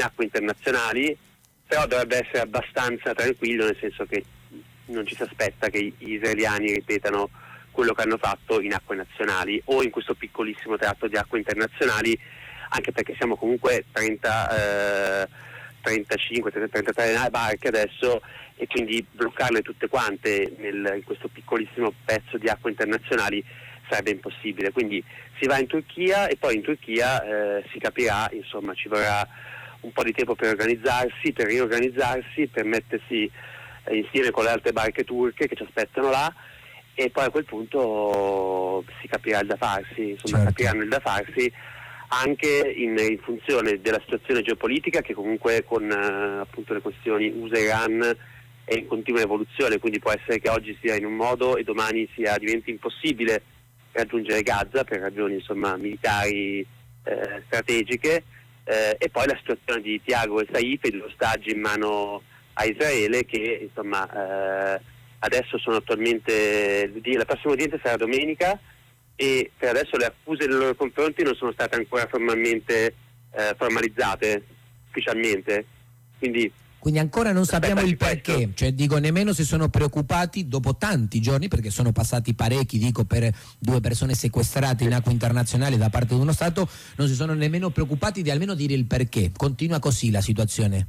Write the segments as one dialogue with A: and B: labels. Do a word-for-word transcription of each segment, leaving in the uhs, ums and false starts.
A: acque internazionali, però dovrebbe essere abbastanza tranquillo, nel senso che non ci si aspetta che gli israeliani ripetano quello che hanno fatto in acque nazionali o in questo piccolissimo tratto di acque internazionali, anche perché siamo comunque trenta, eh, trentacinque, trentatré barche adesso, e quindi bloccarle tutte quante nel, in questo piccolissimo pezzo di acque internazionali sarebbe impossibile. Quindi si va in Turchia e poi in Turchia eh, si capirà, insomma ci vorrà un po' di tempo per organizzarsi, per riorganizzarsi, per mettersi eh, insieme con le altre barche turche che ci aspettano là, e poi a quel punto si capirà il da farsi, insomma certo. capiranno il da farsi anche in, in funzione della situazione geopolitica, che comunque con eh, appunto le questioni U S A-Iran è in continua evoluzione, quindi può essere che oggi sia in un modo e domani sia diventi impossibile raggiungere Gaza per ragioni insomma militari eh, strategiche, eh, e poi la situazione di Tiago e Saif e degli ostaggi in mano a Israele, che insomma eh, adesso sono attualmente, la prossima udienza sarà domenica, e per adesso le accuse nei loro confronti non sono state ancora formalmente eh, formalizzate ufficialmente, quindi
B: Quindi ancora non sappiamo il perché,
A: questo.
B: Cioè dico nemmeno si sono preoccupati dopo tanti giorni, perché sono passati parecchi, dico, per due persone sequestrate in acque internazionali da parte di uno Stato, non si sono nemmeno preoccupati di almeno dire il perché. Continua così la situazione?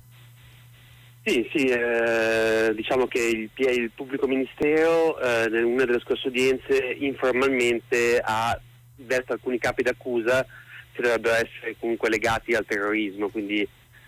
A: Sì, sì, eh, diciamo che il, il pubblico ministero eh, in una delle scorse udienze informalmente ha detto alcuni capi d'accusa che dovrebbero essere comunque legati al terrorismo, quindi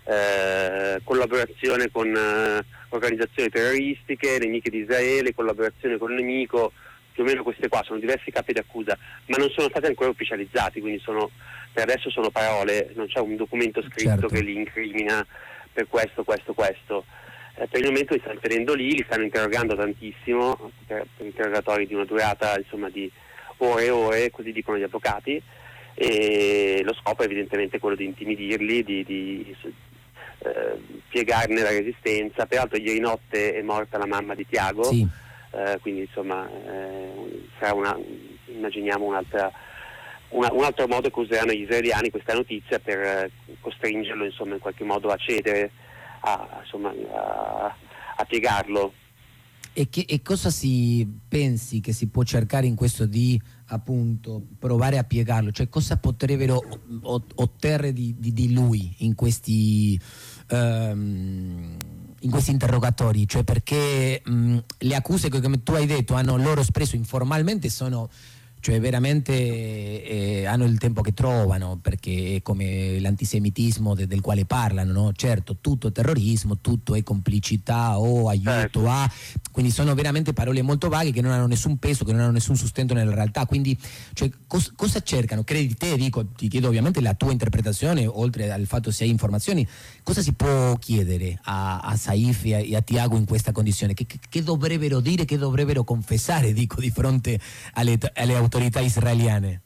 A: Eh, collaborazione con eh, organizzazioni terroristiche, nemiche di Israele, collaborazione con il nemico, più o meno queste qua sono diversi capi d'accusa, ma non sono stati ancora ufficializzati, quindi sono, per adesso sono parole, non c'è un documento scritto certo. che li incrimina per questo, questo, questo. Eh, per il momento li stanno tenendo lì, li stanno interrogando tantissimo, per, per interrogatori di una durata insomma di ore e ore, così dicono gli avvocati, e lo scopo è evidentemente quello di intimidirli, di, di Eh, piegarne la resistenza. Peraltro ieri notte è morta la mamma di Tiago,
B: sì.
A: eh, quindi insomma eh, sarà una, immaginiamo un'altra, una, un altro modo che useranno gli israeliani questa notizia per eh, costringerlo insomma in qualche modo a cedere, a, insomma, a, a piegarlo.
B: E, che, e cosa si pensi che si può cercare in questo di appunto provare a piegarlo? Cioè cosa potrebbero ottenere di, di, di lui in questi um, in questi interrogatori? Cioè perché um, le accuse che come tu hai detto hanno loro espresso informalmente sono, cioè veramente eh, hanno il tempo che trovano, perché è come l'antisemitismo de, del quale parlano, no? Certo, tutto terrorismo, tutto è complicità o aiuto a, quindi sono veramente parole molto vaghe che non hanno nessun peso, che non hanno nessun sustento nella realtà. Quindi cioè, cos, cosa cercano? Credi te, dico, ti chiedo ovviamente la tua interpretazione, oltre al fatto se hai informazioni, cosa si può chiedere a, a Saif e a, e a Tiago in questa condizione? Che, che, che dovrebbero dire, che dovrebbero confessare, dico, di fronte alle, alle autorità israeliane?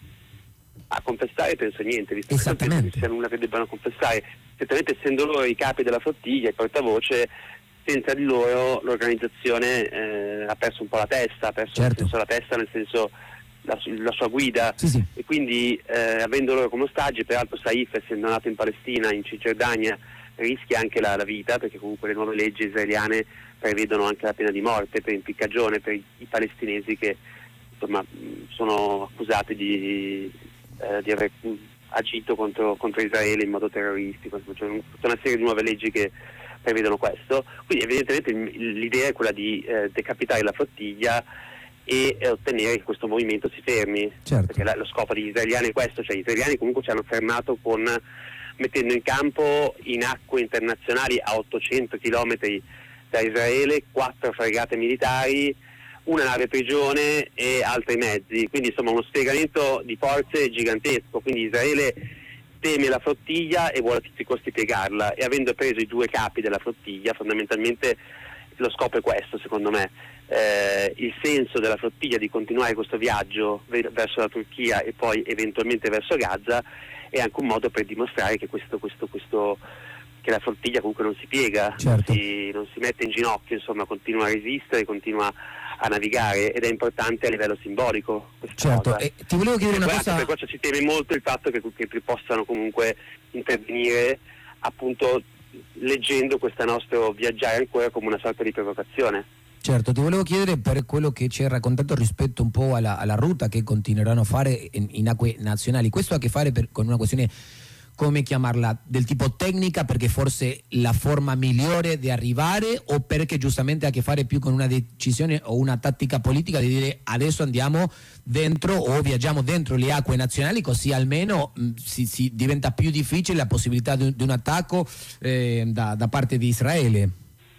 A: A confessare penso niente, visto
B: esattamente
A: che sia nulla che debbano confessare, certamente essendo loro i capi della flottiglia, il portavoce, senza di loro l'organizzazione eh, ha perso un po' la testa, ha perso
B: certo.
A: nel senso la testa nel senso la, la sua guida,
B: sì, sì.
A: e quindi eh, avendo loro come ostaggi, peraltro Saif essendo nato in Palestina, in Cisgiordania, rischia anche la, la vita, perché comunque le nuove leggi israeliane prevedono anche la pena di morte per impiccagione per i, i palestinesi che insomma sono accusati di, eh, di aver agito contro, contro Israele in modo terroristico. C'è tutta una serie di nuove leggi che prevedono questo, quindi evidentemente l'idea è quella di eh, decapitare la flottiglia e eh, ottenere che questo movimento si fermi,
B: certo.
A: perché la, lo scopo degli israeliani è questo, cioè gli israeliani comunque ci hanno fermato con mettendo in campo in acque internazionali a ottocento chilometri da Israele quattro fregate militari, una nave prigione e altri mezzi, quindi insomma uno spiegamento di forze gigantesco. Quindi Israele teme la flottiglia e vuole a tutti i costi piegarla, e avendo preso i due capi della flottiglia, fondamentalmente lo scopo è questo, secondo me. Eh, il senso della flottiglia di continuare questo viaggio verso la Turchia e poi eventualmente verso Gaza è anche un modo per dimostrare che questo, questo, questo che la flottiglia comunque non si piega,
B: certo.
A: non, si, non si mette in ginocchio, insomma continua a resistere, continua a navigare, ed è importante a livello simbolico questa
B: certo.
A: cosa.
B: E ti volevo chiedere
A: e
B: una cosa.
A: Per questo si teme molto il fatto che, che possano comunque intervenire appunto leggendo questo nostro viaggiare ancora come una sorta di provocazione.
B: Certo, ti volevo chiedere per quello che ci hai raccontato rispetto un po' alla, alla ruta che continueranno a fare in, in acque nazionali. Questo ha a che fare per, con una questione, come chiamarla, del tipo tecnica, perché forse la forma migliore di arrivare, o perché giustamente ha a che fare più con una decisione o una tattica politica di dire adesso andiamo dentro o viaggiamo dentro le acque nazionali, così almeno mh, si, si diventa più difficile la possibilità di, di un attacco eh, da, da parte di Israele?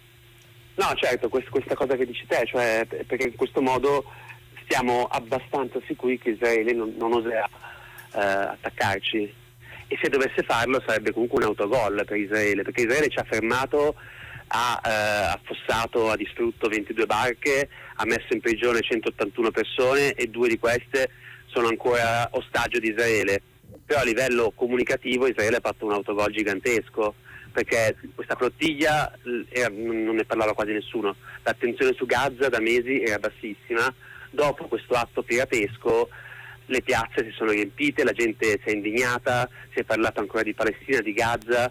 A: No, certo, quest- questa cosa che dici te, cioè perché in questo modo stiamo abbastanza sicuri che Israele non, non oserà eh, attaccarci, e se dovesse farlo sarebbe comunque un autogol per Israele, perché Israele ci ha fermato, ha eh, affossato, ha distrutto ventidue barche, ha messo in prigione centottantuno persone e due di queste sono ancora ostaggio di Israele. Però a livello comunicativo Israele ha fatto un autogol gigantesco, perché questa flottiglia era, non ne parlava quasi nessuno, l'attenzione su Gaza da mesi era bassissima. Dopo questo atto piratesco le piazze si sono riempite, la gente si è indignata, si è parlato ancora di Palestina, di Gaza,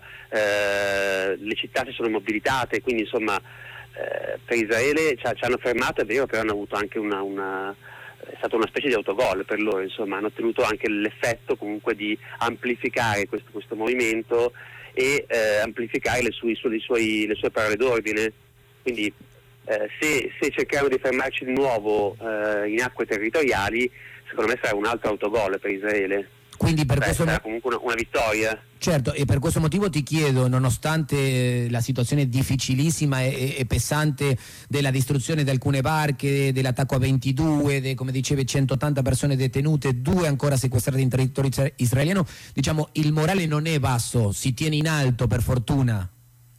A: eh, le città si sono mobilitate, quindi insomma eh, per Israele ci, ci hanno fermato, è vero, però hanno avuto anche una, una è stata una specie di autogol per loro, insomma hanno ottenuto anche l'effetto comunque di amplificare questo, questo movimento e eh, amplificare le, sue, le, sue, le sue parole d'ordine. Quindi eh, se, se cerchiamo di fermarci di nuovo eh, in acque territoriali, secondo me sarà un altro autogol per Israele.
B: Quindi per
A: Beh,
B: questo
A: sarà
B: mo-
A: comunque una, una vittoria.
B: Certo, e per questo motivo ti chiedo, nonostante la situazione difficilissima e, e pesante della distruzione di alcune barche, dell'attacco a ventidue, de, come dicevi centottanta persone detenute, due ancora sequestrate in territorio israeliano, diciamo il morale non è basso, si tiene in alto per fortuna.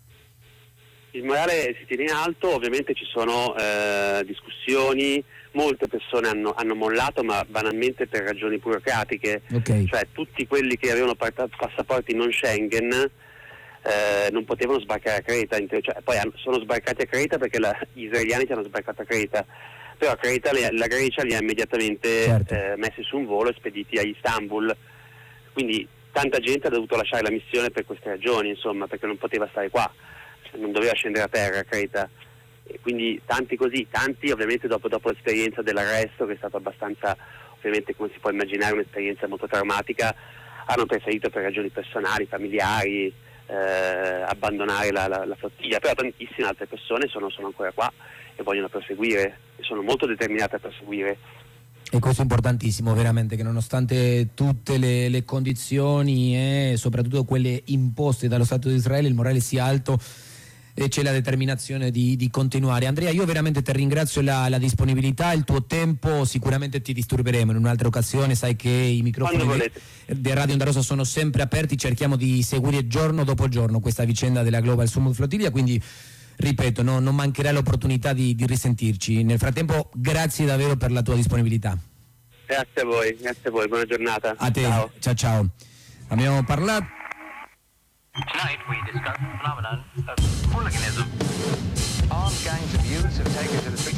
A: Il morale si tiene in alto, ovviamente ci sono eh, discussioni, molte persone hanno, hanno mollato, ma banalmente per ragioni burocratiche,
B: Okay.
A: Cioè tutti quelli che avevano passaporti non Schengen eh, non potevano sbarcare a Creta, cioè, poi hanno, sono sbarcati a Creta perché la, gli israeliani ci hanno sbarcato a Creta, però a Creta le, la Grecia li ha immediatamente
B: Certo.
A: eh, messi su un volo e spediti a Istanbul, quindi tanta gente ha dovuto lasciare la missione per queste ragioni, insomma, perché non poteva stare qua, non doveva scendere a terra a Creta. E quindi tanti così, tanti ovviamente dopo, dopo l'esperienza dell'arresto, che è stata abbastanza, ovviamente come si può immaginare, un'esperienza molto traumatica, hanno preferito per ragioni personali, familiari, eh, abbandonare la, la, la flottiglia, però tantissime altre persone sono, sono ancora qua e vogliono proseguire, e sono molto determinate a proseguire.
B: E questo è importantissimo, veramente, che nonostante tutte le, le condizioni e soprattutto quelle imposte dallo Stato di Israele, il morale sia alto e c'è la determinazione di, di continuare. Andrea, io veramente ti ringrazio la, la disponibilità, il tuo tempo, sicuramente ti disturberemo in un'altra occasione, sai che i microfoni di, di Radio Onda Rossa sono sempre aperti, cerchiamo di seguire giorno dopo giorno questa vicenda della Global Summit Flottiglia, quindi ripeto, no, non mancherà l'opportunità di, di risentirci. Nel frattempo, grazie davvero per la tua disponibilità.
A: Grazie a voi, grazie a voi, buona giornata.
B: A te,
A: ciao
B: ciao ciao. Abbiamo parlato.
C: Tonight we discuss the phenomenon of hooliganism. Armed gangs of youths have taken to the streets.